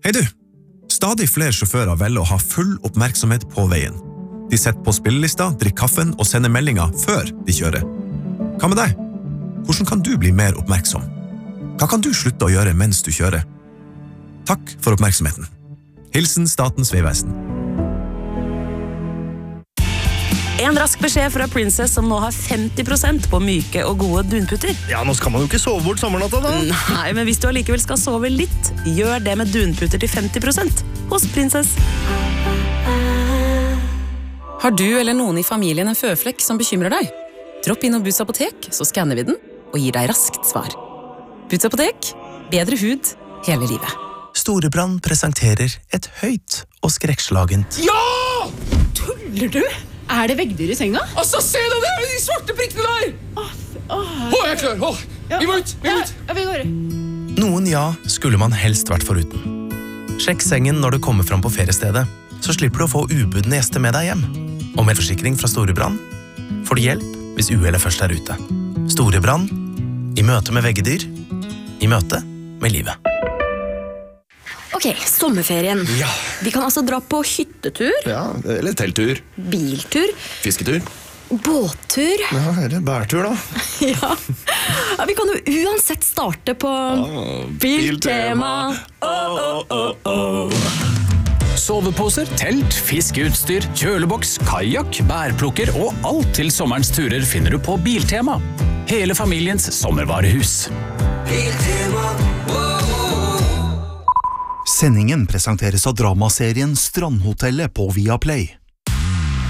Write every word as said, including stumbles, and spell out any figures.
Hei du! Stadig flere sjåfører velger å ha full oppmerksomhet på veien. De setter på spillelista, drikker kaffen og sender meldinger før de kjører. Hva med deg? Hvordan kan du bli mer oppmerksom? Hva kan du slutte å gjøre mens du kjører? Takk for oppmerksomheten. Hilsen Statens Vegvesen. En rask beskjed fra Princess som nå har femti prosent på myke og gode dunputter. Ja, nå skal man jo ikke sove bort sommernatta da. Nei, men hvis du allikevel skal sove litt, gjør det med dunputter til femti prosent hos Princess. Har du eller noen i familien en føflekk som bekymrer deg? Dropp inn og Boots apotek, så skanner vi den og gir deg raskt svar. Boots apotek, bedre hud hele livet. Storebrand presenterer et høyt og skrekkslagent. Ja! Tuller du? Er det veggdyr i senga? Altså, se deg der, de svarte prikkene der! Åh, åh. Åh, jeg er klar, åh. Vi må ut, vi må ut. Ja, vi går. Noen ja skulle man helst vært foruten. Sjekk sengen når du kommer fram på feriestedet, så slipper du å få ubudne gjester med deg hjem. Og med forsikring fra Storebrand får du hjelp hvis uhellet først er ute. Storebrand, i møte med veggedyr, i møte med livet. Ok, sommerferien. Ja. Vi kan altså dra på hyttetur, Ja, eller telttur, biltur, fisketur. båttur. Ja, eller bærtur da. Ja. Ja, vi kan jo uansett starte på Biltema. Åh, åh, åh, åh. Soveposer, telt, fiskeutstyr, kjøleboks, kajak, bærplukker og alt til sommerens turer finner du på Biltema. Hele familiens sommervarehus. Biltema. Sendingen presenteres av dramaserien Strandhotellet på Viaplay.